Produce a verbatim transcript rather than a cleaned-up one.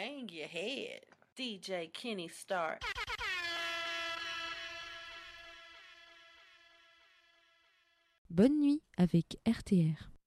Bang your head. D J Kenny Starr. Bonne nuit avec R T R.